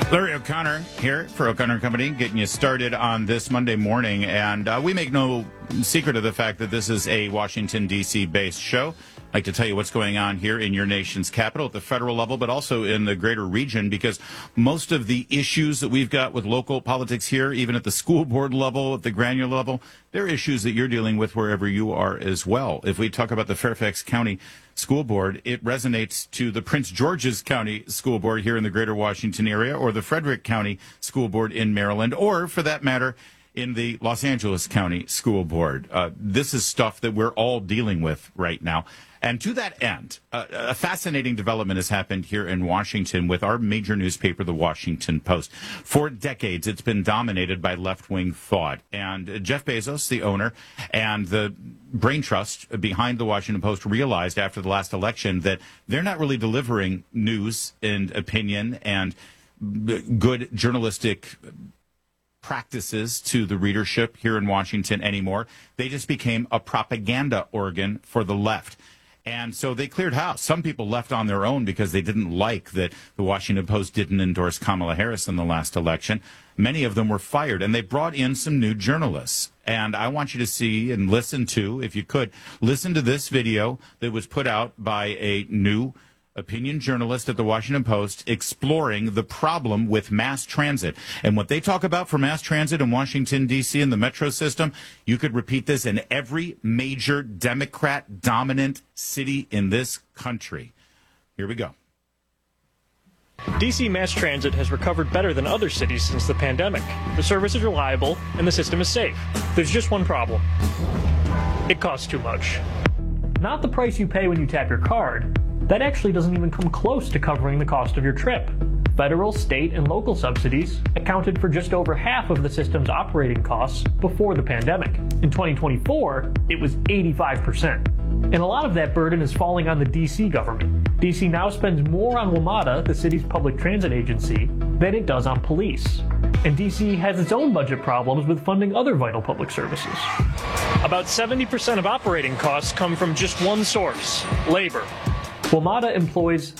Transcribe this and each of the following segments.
Larry O'Connor here for O'Connor & Company, getting you started on this Monday morning. And we make no secret of the fact that this is a Washington, D.C. based show. I'd like to tell you what's going on here in your nation's capital at the federal level, but also in the greater region, because most of the issues that we've got with local politics here, even at the school board level, at the granular level, they're issues that you're dealing with wherever you are as well. If we talk about the Fairfax County School Board, it resonates to the Prince George's County School Board here in the greater Washington area, or the Frederick County School Board in Maryland, or for that matter, in the Los Angeles County School Board. This is stuff that we're all dealing with right now. And to that end, a fascinating development has happened here in Washington with our major newspaper, the Washington Post. For decades, it's been dominated by left-wing thought. And Jeff Bezos, the owner, and the brain trust behind the Washington Post realized after the last election that they're not really delivering news and opinion and good journalistic practices to the readership here in Washington anymore. They just became a propaganda organ for the left. And so they cleared house. Some people left on their own because they didn't like that the Washington Post didn't endorse Kamala Harris in the last election. Many of them were fired, and they brought in some new journalists. And I want you to see and listen to, if you could, listen to this video that was put out by a new opinion journalist at the Washington Post exploring the problem with mass transit. And what they talk about for mass transit in Washington, D.C. and the metro system, you could repeat this in every major Democrat-dominant city in this country. Here we go. D.C. mass transit has recovered better than other cities since the pandemic. The service is reliable, and the system is safe. There's just one problem. It costs too much. Not the price you pay when you tap your card. That actually doesn't even come close to covering the cost of your trip. Federal, state, and local subsidies accounted for just over half of the system's operating costs before the pandemic. In 2024, it was 85%. And a lot of that burden is falling on the D.C. government. D.C. now spends more on WMATA, the city's public transit agency, than it does on police. And D.C. has its own budget problems with funding other vital public services. About 70% of operating costs come from just one source: labor. WMATA employs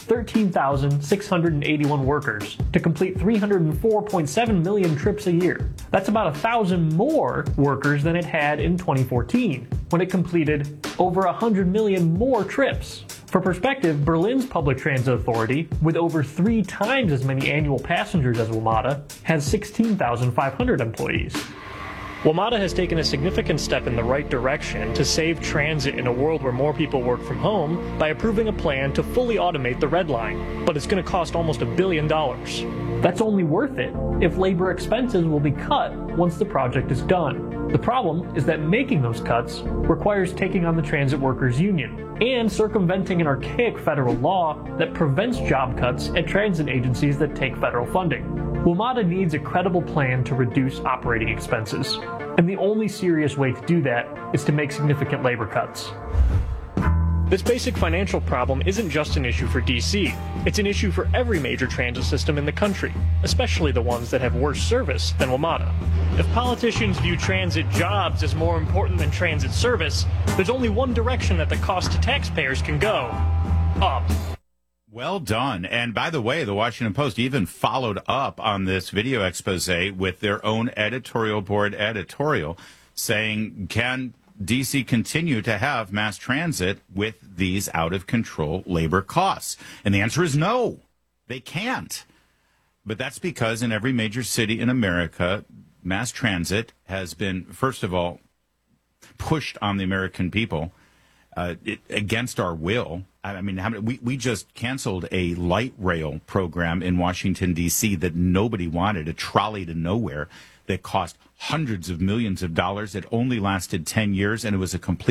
13,681 workers to complete 304.7 million trips a year. That's about 1,000 more workers than it had in 2014, when it completed over 100 million more trips. For perspective, Berlin's public transit authority, with over 3 times as many annual passengers as WMATA, has 16,500 employees. WMATA has taken a significant step in the right direction to save transit in a world where more people work from home by approving a plan to fully automate the Red Line, but it's going to cost almost $1 billion. That's only worth it if labor expenses will be cut once the project is done. The problem is that making those cuts requires taking on the transit workers union and circumventing an archaic federal law that prevents job cuts at transit agencies that take federal funding. WMATA needs a credible plan to reduce operating expenses, and the only serious way to do that is to make significant labor cuts. This basic financial problem isn't just an issue for D.C. It's an issue for every major transit system in the country, especially the ones that have worse service than WMATA. If politicians view transit jobs as more important than transit service, there's only one direction that the cost to taxpayers can go: up. Well done. And by the way, the Washington Post even followed up on this video expose with their own editorial board editorial saying, can D.C. continue to have mass transit with these out-of-control labor costs? And the answer is no, they can't. But that's because in every major city in America, mass transit has been, first of all, pushed on the American people against our will. I mean, we just canceled a light rail program in Washington, D.C. that nobody wanted, a trolley to nowhere that cost hundreds of millions of dollars. It only lasted 10 years, and it was a complete